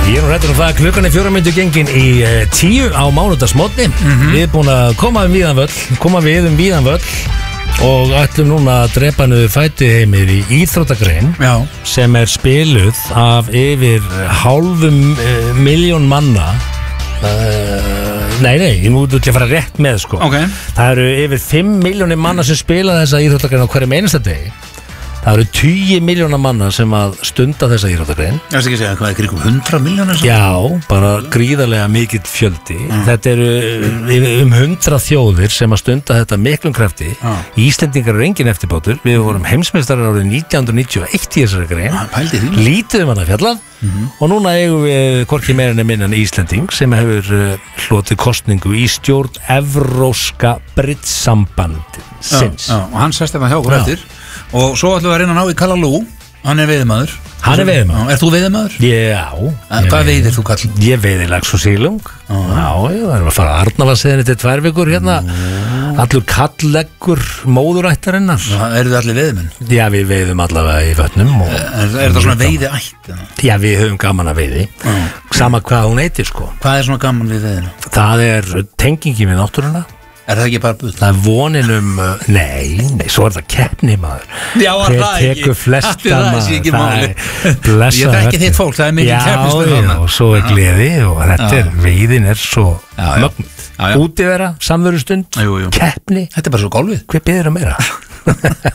Ég er nú rættur það að klukkan er 4 mínútur gengin í 10 á mánudagsmorgni. Við erum búin að koma við víðan völl og ætlum núna að drepa niður fæti heimir í íþróttagrein sem er spiluð af yfir 500.000 manna. Nei, ég múti ekki að fara rétt með sko. Það eru yfir 5 milljónir manna sem spila þessa íþróttagrein á hverjum einasta degi. Það eru 10 milljóna manna sem að stunda þessa íþróttagrein. Það er ekki að segja hvað er kringum 100 milljónir? Já, bara gríðarlega mikill fjöldi. Þetta eru 100 þjóðir sem að stunda þetta miklum krafti. Íslendingar eru engin eftirbátur. Við vorum heimsmeistarar árið 1991 í þessari grein. Lítið hana fjallað og núna eigum við hvorki meira en minna en Íslending sem hefur hlotið kosningu í stjórn Evrópska Brittssambandsins. Og hann sest hérna hjá okkur eftir. Og svo ætlum við að reyna að ná í Kalalú. Hann er veiðimaður. Er þú veiðimaður? Já. Hvað veiðir þú, kall? Ég veiði lax og sílung. Já, ég var að fara að Arnarvarsleiðinni til 2 vikur hérna. Allur kallleggur móðurættarinnar. Eru þið allir veiðimenn? Já, við veiðum allavega í vötnum. Er það svona veiðiætt? Já, við höfum gaman að veiði. Sama hvað hún heitir, sko. Hvað er svona gaman við veiðina? Það er tengingi við náttúruna. Er það ekki bara bull? Það er vonin nei, svo er það keppni maður. Já, það ekki. Tekur flesta maður. Ég þekki þitt fólk, það er mikið keppnistöð. Já, og svo er gleði og þetta veiðin er svo mögn. Útivera, samverustund, keppni. Þetta er bara svo gólfið. Hver biður meira?